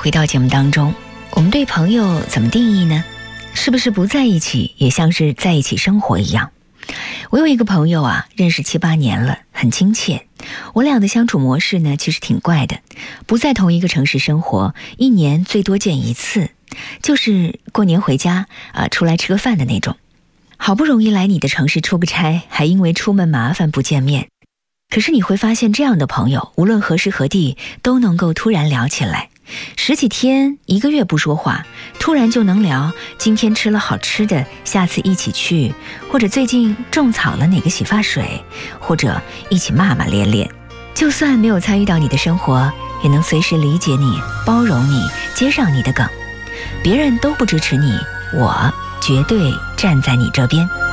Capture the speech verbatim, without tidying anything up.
回到节目当中，我们对朋友怎么定义呢？是不是不在一起也像是在一起生活一样？我有一个朋友啊，认识七八年了，很亲切。我俩的相处模式呢，其实挺怪的，不在同一个城市生活，一年最多见一次，就是过年回家啊，出来吃个饭的那种。好不容易来你的城市出个差，还因为出门麻烦不见面。可是你会发现，这样的朋友无论何时何地都能够突然聊起来，十几天一个月不说话，突然就能聊今天吃了好吃的，下次一起去，或者最近种草了哪个洗发水，或者一起骂骂咧咧。就算没有参与到你的生活，也能随时理解你，包容你，接上你的梗。别人都不支持你，我绝对站在你这边。